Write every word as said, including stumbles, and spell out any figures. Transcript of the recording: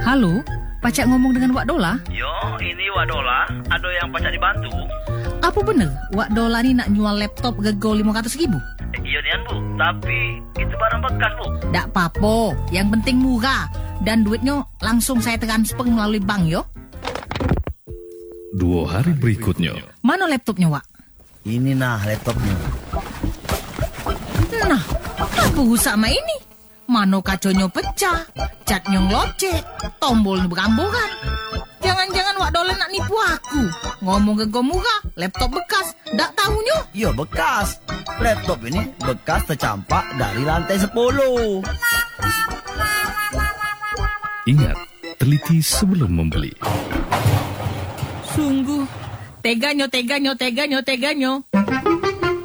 Halo, Pacak ngomong dengan Wak Dola? Yo, ini Wak Dola. Ada yang Pacak dibantu? Apa bener Wak Dola ni nak jual laptop gego lima ratus ribu? Eh, iya nian bu, tapi itu barang bekas bu. Tak apa-apa, yang penting murah. Dan duitnya langsung saya transfer melalui bank yo. Dua hari berikutnya. Mana laptopnya Wak? Ini nah laptopnya. Nah, apa rusak sama ini? Mano kaconya pecah, catnya ngelocek, tombolnya berambokan. Jangan-jangan Wak Dola nak nipu aku. Ngomong ke murah, laptop bekas, dak tahunya. Iya bekas. Laptop ini bekas tercampak dari lantai sepuluh. Ingat, teliti sebelum membeli. Sungguh, teganyo, teganyo, teganyo, teganyo.